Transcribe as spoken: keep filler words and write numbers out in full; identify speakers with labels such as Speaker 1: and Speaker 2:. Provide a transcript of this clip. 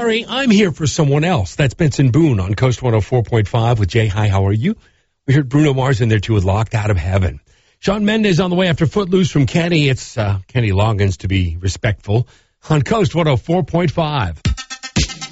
Speaker 1: Gary, I'm here for someone else. That's Benson Boone on Coast one oh four point five with Jay. Hi, how are you? We heard Bruno Mars in there, too, with Locked Out of Heaven. Shawn Mendes on the way after Footloose from Kenny. It's uh, Kenny Loggins, to be respectful, on Coast one oh four point five.